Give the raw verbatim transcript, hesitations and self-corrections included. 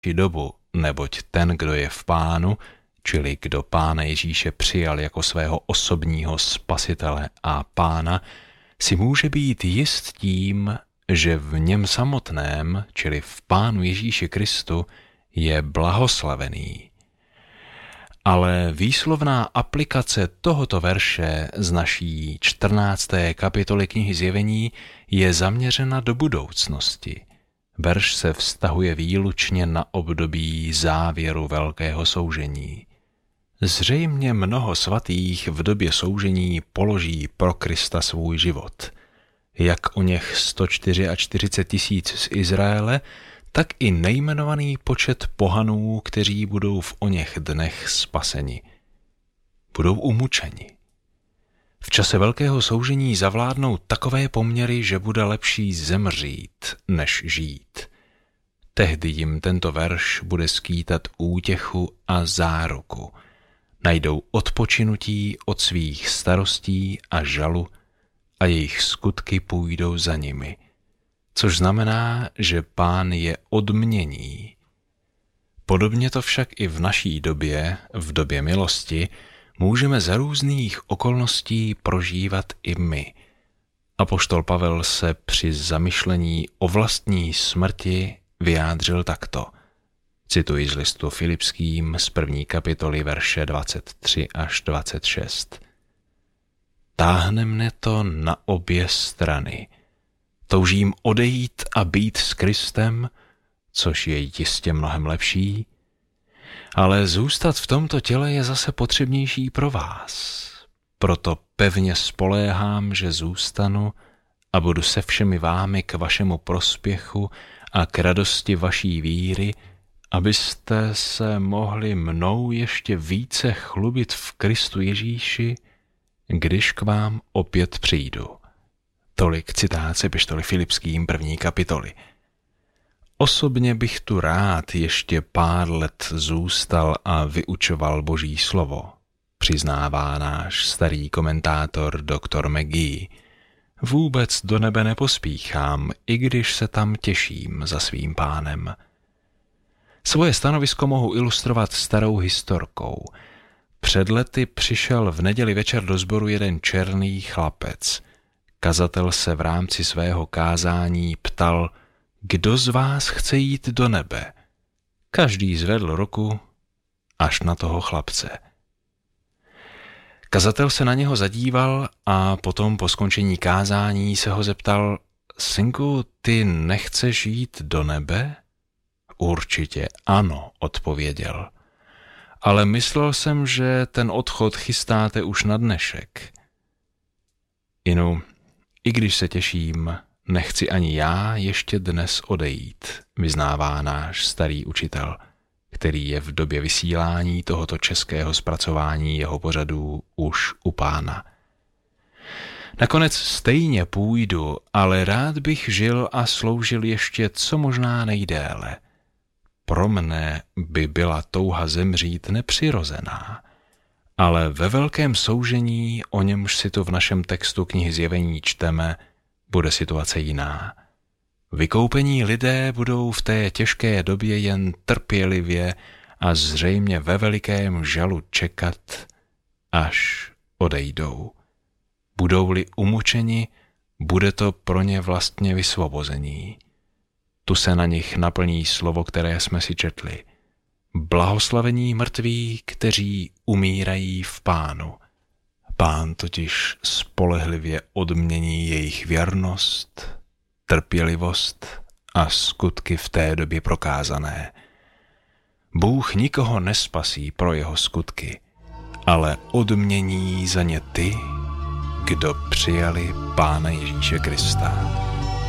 dobu, neboť ten, kdo je v Pánu, čili kdo Pána Ježíše přijal jako svého osobního spasitele a Pána, si může být jist tím, že v něm samotném, čili v Pánu Ježíši Kristu, je blahoslavený. Ale výslovná aplikace tohoto verše z naší čtrnácté kapitoly knihy Zjevení je zaměřena do budoucnosti. Verš se vztahuje výlučně na období závěru velkého soužení. Zřejmě mnoho svatých v době soužení položí pro Krista svůj život. Jak o něch sto čtyřicet čtyři tisíc z Izraele, tak i nejmenovaný počet pohanů, kteří budou v oněch dnech spaseni. Budou umučeni. V čase velkého soužení zavládnou takové poměry, že bude lepší zemřít, než žít. Tehdy jim tento verš bude skýtat útěchu a záruku. Najdou odpočinutí od svých starostí a žalu a jejich skutky půjdou za nimi. Což znamená, že Pán je odmění. Podobně to však i v naší době, v době milosti, můžeme za různých okolností prožívat i my. Apoštol Pavel se při zamyšlení o vlastní smrti vyjádřil takto. Cituji z listu Filipským z první kapitoly verše dvacet tři až dvacet šest. Táhne mne to na obě strany. Toužím odejít a být s Kristem, což je jistě mnohem lepší, ale zůstat v tomto těle je zase potřebnější pro vás. Proto pevně spoléhám, že zůstanu a budu se všemi vámi k vašemu prospěchu a k radosti vaší víry, abyste se mohli mnou ještě více chlubit v Kristu Ježíši, když k vám opět přijdu. Tolik citát z epištoly Filipským první kapitoly. Osobně bych tu rád ještě pár let zůstal a vyučoval Boží slovo, přiznává náš starý komentátor doktor McGee. Vůbec do nebe nepospíchám, i když se tam těším za svým Pánem. Svoje stanovisko mohu ilustrovat starou historkou. Před lety přišel v neděli večer do sboru jeden černý chlapec. Kazatel se v rámci svého kázání ptal, kdo z vás chce jít do nebe? Každý zvedl ruku, až na toho chlapce. Kazatel se na něho zadíval a potom po skončení kázání se ho zeptal, synku, ty nechceš jít do nebe? Určitě ano, odpověděl. Ale myslel jsem, že ten odchod chystáte už na dnešek. Inu, i když se těším, nechci ani já ještě dnes odejít, vyznává náš starý učitel, který je v době vysílání tohoto českého zpracování jeho pořadů už u Pána. Nakonec stejně půjdu, ale rád bych žil a sloužil ještě co možná nejdéle. Pro mne by byla touha zemřít nepřirozená, ale ve velkém soužení, o němž si tu v našem textu knihy Zjevení čteme, bude situace jiná. Vykoupení lidé budou v té těžké době jen trpělivě a zřejmě ve velikém žalu čekat, až odejdou. Budou-li umučeni, bude to pro ně vlastně vysvobození. Tu se na nich naplní slovo, které jsme si četli. Blahoslavení mrtví, kteří umírají v Pánu. Pán totiž spolehlivě odmění jejich věrnost, trpělivost a skutky v té době prokázané. Bůh nikoho nespasí pro jeho skutky, ale odmění za ně ty, kdo přijali Pána Ježíše Krista.